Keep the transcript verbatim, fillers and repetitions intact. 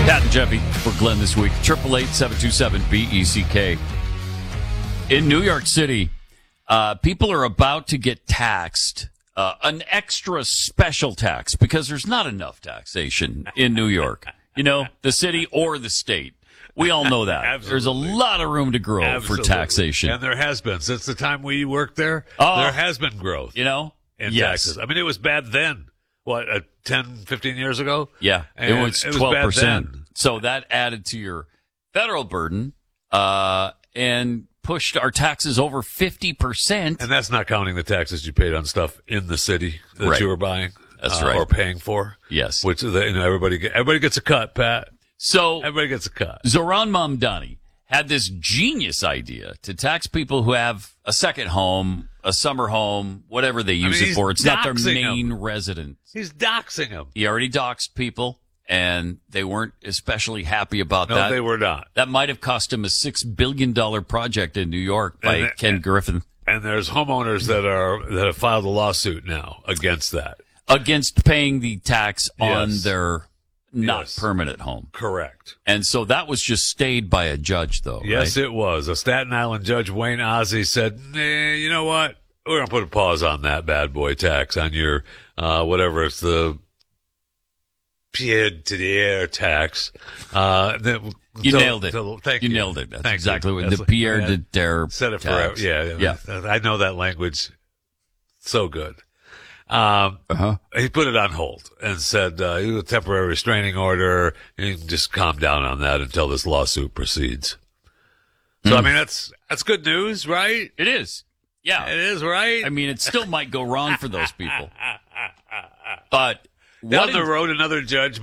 Pat and Jeffy for Glenn this week. eight eight eight, seven two seven, B E C K. In New York City, uh, people are about to get taxed, uh, an extra special tax, because there's not enough taxation in New York. You know, the city or the state. We all know that. There's a lot of room to grow Absolutely. for taxation. And there has been. Since the time we worked there, Oh. there has been growth You know? in Yes. taxes. I mean, it was bad then. What, uh, ten, fifteen years ago? Yeah, And it was it was twelve bad percent. then. So that added to your federal burden uh, and pushed our taxes over fifty percent. And that's not counting the taxes you paid on stuff in the city that Right. you were buying. That's uh, right. Or paying for. Yes. Which, the, you know, everybody, get, everybody gets a cut, Pat. So Everybody gets a cut. Zoran Mamdani had this genius idea to tax people who have a second home, a summer home, whatever they use mean, it he's for. It's not their doxing main them. residence. He's doxing them. He already doxed people, and they weren't especially happy about No, that. they were not. That might have cost him a six billion dollars project in New York by And- Ken Griffin And there's homeowners that are that have filed a lawsuit now against that. against paying the tax on Yes. their not Yes. permanent home. Correct. And so that was just stayed by a judge, though, Yes, right? it was. A Staten Island judge, Wayne Ozzie, said, nah, you know what? We're going to put a pause on that bad boy tax on your, uh, whatever it's the pied to the air tax. Uh, then, You till- nailed it. till- thank you you. nailed it. That's Thank exactly you. what That's- the Pierre yeah. de Terre Said it tax. forever. Yeah, Yeah. I know that language so good. Um, Uh-huh. he put it on hold and said, uh, a temporary restraining order. You can just calm down on that until this lawsuit proceeds. So, Hmm. I mean, that's, that's good news, right? It is. Yeah. It is, right? I mean, it still might go wrong for those people. But Down what the in- road, another judge